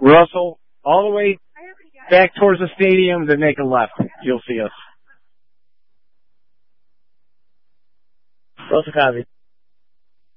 Russell, all the way back towards the stadium, then make a left. You'll see us. Russell, copy.